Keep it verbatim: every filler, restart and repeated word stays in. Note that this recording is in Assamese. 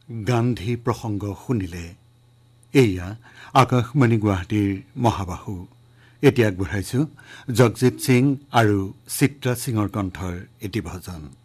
গান্ধী প্ৰসংগ শুনিলে। এয়া আকাশবাণী গুৱাহাটীৰ মহাবাহু। এতিয়া আগবঢ়াইছো জগজিৎ সিং আৰু চিত্ৰা সিঙৰ কণ্ঠৰ এটি ভজন।